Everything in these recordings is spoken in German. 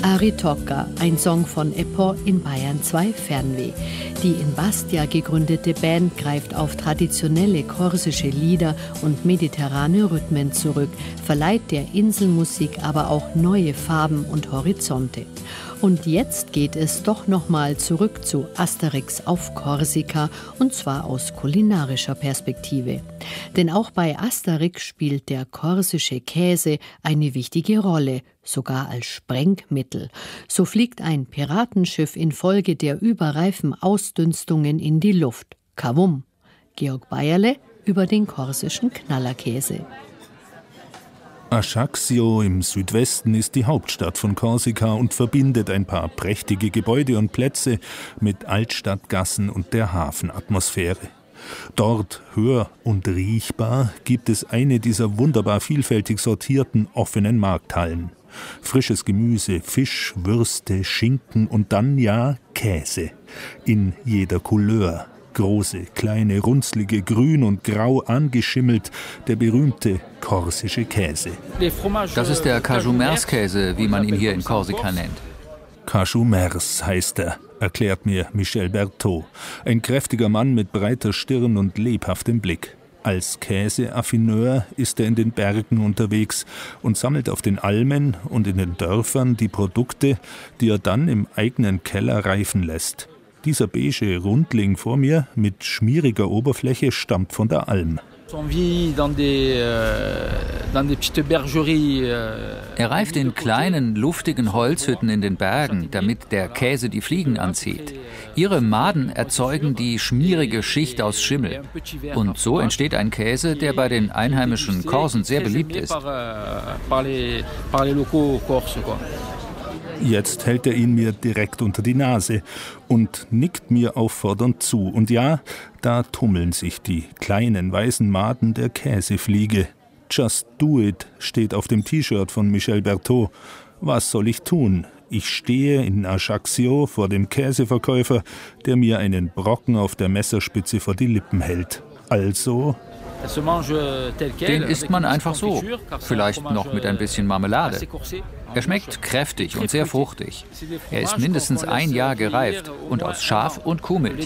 Aritocca, ein Song von Eppo in Bayern 2 Fernweh. Die in Bastia gegründete Band greift auf traditionelle korsische Lieder und mediterrane Rhythmen zurück, verleiht der Inselmusik aber auch neue Farben und Horizonte. Und jetzt geht es doch nochmal zurück zu Asterix auf Korsika, und zwar aus kulinarischer Perspektive. Denn auch bei Asterix spielt der korsische Käse eine wichtige Rolle, sogar als Sprengmittel. So fliegt ein Piratenschiff infolge der überreifen Ausdünstungen in die Luft. Kavum. Georg Bayerle über den korsischen Knallerkäse. Ajaccio im Südwesten ist die Hauptstadt von Korsika und verbindet ein paar prächtige Gebäude und Plätze mit Altstadtgassen und der Hafenatmosphäre. Dort, hör- und riechbar, gibt es eine dieser wunderbar vielfältig sortierten offenen Markthallen. Frisches Gemüse, Fisch, Würste, Schinken und dann, ja, Käse. In jeder Couleur. Große, kleine, runzlige, grün und grau angeschimmelt, der berühmte korsische Käse. Das ist der Cajou-Mers-Käse, wie man ihn hier in Korsika nennt. Cajou-Mers heißt er, erklärt mir Michel Berthaud, ein kräftiger Mann mit breiter Stirn und lebhaftem Blick. Als Käseaffineur ist er in den Bergen unterwegs und sammelt auf den Almen und in den Dörfern die Produkte, die er dann im eigenen Keller reifen lässt. Dieser beige Rundling vor mir mit schmieriger Oberfläche stammt von der Alm. Er reift in kleinen, luftigen Holzhütten in den Bergen, damit der Käse die Fliegen anzieht. Ihre Maden erzeugen die schmierige Schicht aus Schimmel. Und so entsteht ein Käse, der bei den einheimischen Korsen sehr beliebt ist. Jetzt hält er ihn mir direkt unter die Nase und nickt mir auffordernd zu. Und ja, da tummeln sich die kleinen weißen Maden der Käsefliege. Just do it steht auf dem T-Shirt von Michel Berthaud. Was soll ich tun? Ich stehe in Ajaccio vor dem Käseverkäufer, der mir einen Brocken auf der Messerspitze vor die Lippen hält. Also... Den isst man einfach so, vielleicht noch mit ein bisschen Marmelade. Er schmeckt kräftig und sehr fruchtig. Er ist mindestens 1 Jahr gereift und aus Schaf- und Kuhmilch.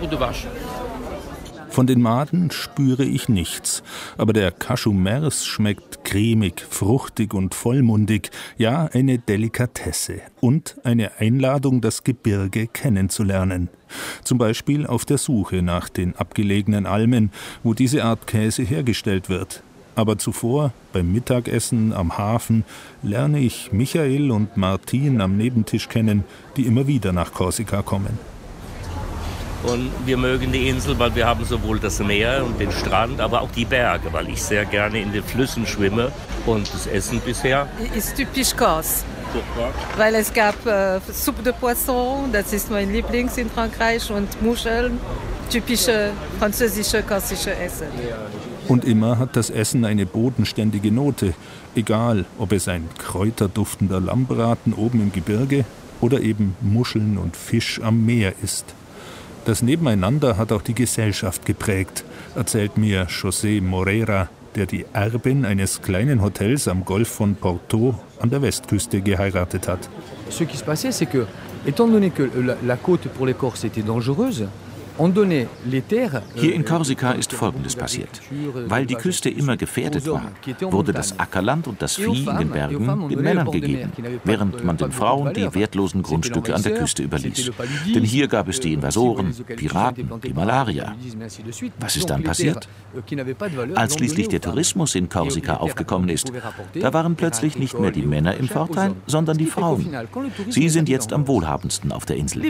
Von den Maden spüre ich nichts, aber der Cajou-Mers schmeckt cremig, fruchtig und vollmundig, ja, eine Delikatesse und eine Einladung, das Gebirge kennenzulernen. Zum Beispiel auf der Suche nach den abgelegenen Almen, wo diese Art Käse hergestellt wird. Aber zuvor, beim Mittagessen am Hafen, lerne ich Michael und Martin am Nebentisch kennen, die immer wieder nach Korsika kommen. Und wir mögen die Insel, weil wir haben sowohl das Meer und den Strand, aber auch die Berge, weil ich sehr gerne in den Flüssen schwimme. Und das Essen bisher ist typisch Kors. Weil es gab Soupe de Poisson, das ist mein Lieblings in Frankreich, und Muscheln, typische französische, korsische Essen. Und immer hat das Essen eine bodenständige Note, egal ob es ein kräuterduftender Lammbraten oben im Gebirge oder eben Muscheln und Fisch am Meer ist. Das Nebeneinander hat auch die Gesellschaft geprägt, erzählt mir José Moreira, der die Erbin eines kleinen Hotels am Golf von Porto an der Westküste geheiratet hat. Ce qui se passait, c'est que, étant donné que la côte pour les Corses était dangereuse, hier in Korsika ist Folgendes passiert. Weil die Küste immer gefährdet war, wurde das Ackerland und das Vieh in den Bergen den Männern gegeben, während man den Frauen die wertlosen Grundstücke an der Küste überließ. Denn hier gab es die Invasoren, Piraten, die Malaria. Was ist dann passiert? Als schließlich der Tourismus in Korsika aufgekommen ist, da waren plötzlich nicht mehr die Männer im Vorteil, sondern die Frauen. Sie sind jetzt am wohlhabendsten auf der Insel.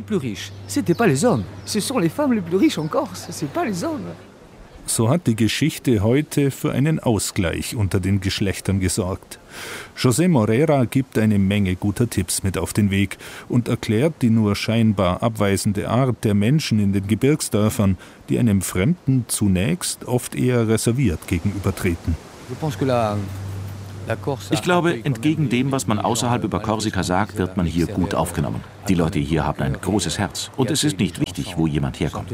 So hat die Geschichte heute für einen Ausgleich unter den Geschlechtern gesorgt. José Moreira gibt eine Menge guter Tipps mit auf den Weg und erklärt die nur scheinbar abweisende Art der Menschen in den Gebirgsdörfern, die einem Fremden zunächst oft eher reserviert gegenübertreten. Ich glaube, entgegen dem, was man außerhalb über Korsika sagt, wird man hier gut aufgenommen. Die Leute hier haben ein großes Herz und es ist nicht wichtig, wo jemand herkommt.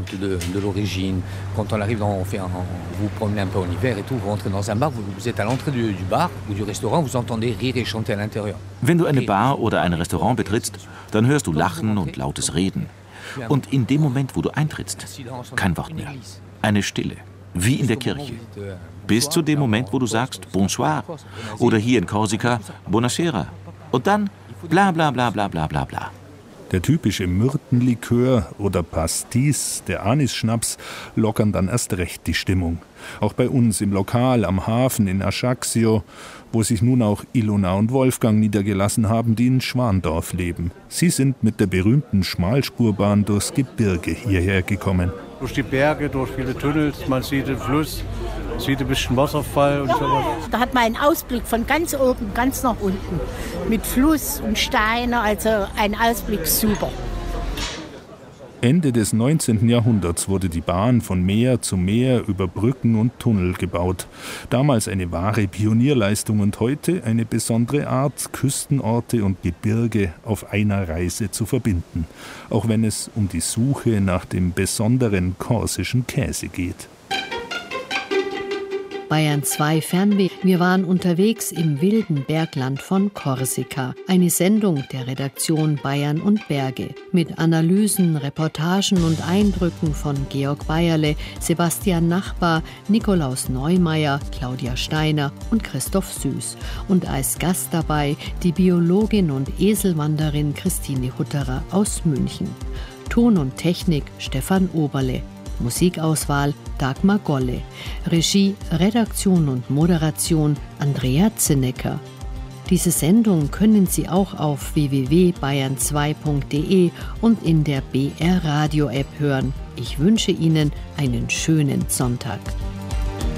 Wenn du eine Bar oder ein Restaurant betrittst, dann hörst du Lachen und lautes Reden. Und in dem Moment, wo du eintrittst, kein Wort mehr. Eine Stille, wie in der Kirche. Bis zu dem Moment, wo du sagst Bonsoir oder hier in Korsika Buonasera. Und dann bla bla bla bla bla bla bla. Der typische Myrtenlikör oder Pastis, der Anisschnaps, lockern dann erst recht die Stimmung. Auch bei uns im Lokal am Hafen in Ajaccio, wo sich nun auch Ilona und Wolfgang niedergelassen haben, die in Schwandorf leben. Sie sind mit der berühmten Schmalspurbahn durchs Gebirge hierher gekommen. Durch die Berge, durch viele Tunnels, man sieht den Fluss, sieht ein bisschen Wasserfall und sowas. Da hat man einen Ausblick von ganz oben, ganz nach unten. Mit Fluss und Steine, also ein Ausblick super. Ende des 19. Jahrhunderts wurde die Bahn von Meer zu Meer über Brücken und Tunnel gebaut. Damals eine wahre Pionierleistung und heute eine besondere Art, Küstenorte und Gebirge auf einer Reise zu verbinden. Auch wenn es um die Suche nach dem besonderen korsischen Käse geht. Bayern 2 Fernweh. Wir waren unterwegs im wilden Bergland von Korsika. Eine Sendung der Redaktion Bayern und Berge. Mit Analysen, Reportagen und Eindrücken von Georg Bayerle, Sebastian Nachbar, Nikolaus Neumeier, Claudia Steiner und Christoph Süß. Und als Gast dabei die Biologin und Eselwanderin Christine Hutterer aus München. Ton und Technik Stefan Oberle. Musikauswahl Dagmar Golle. Regie, Redaktion und Moderation Andrea Zinnecker. Diese Sendung können Sie auch auf www.bayern2.de und in der BR Radio App hören. Ich wünsche Ihnen einen schönen Sonntag.